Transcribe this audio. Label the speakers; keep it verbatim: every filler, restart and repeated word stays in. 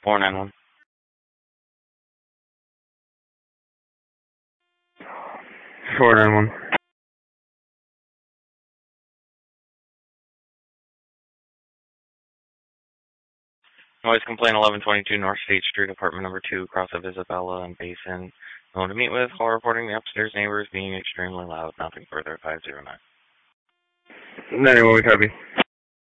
Speaker 1: four nine one.
Speaker 2: four nine one.
Speaker 1: Noise complaint eleven twenty-two North State Street, apartment number two, across of Isabella and Basin. No one to meet with. Call reporting the upstairs neighbors being extremely loud. Nothing further. five zero nine.
Speaker 2: ninety-one, we copy.